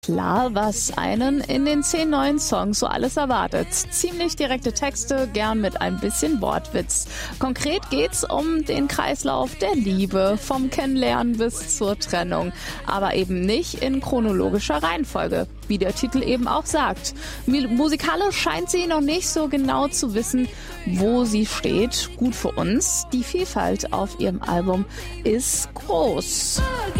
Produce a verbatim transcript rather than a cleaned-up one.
Klar, was einen in den zehn neuen Songs so alles erwartet. Ziemlich direkte Texte, gern mit ein bisschen Wortwitz. Konkret geht's um den Kreislauf der Liebe, vom Kennenlernen bis zur Trennung. Aber eben nicht in chronologischer Reihenfolge, wie der Titel eben auch sagt. Musikalisch scheint sie noch nicht so genau zu wissen, wo sie steht. Gut für uns, die Vielfalt auf ihrem Album ist groß.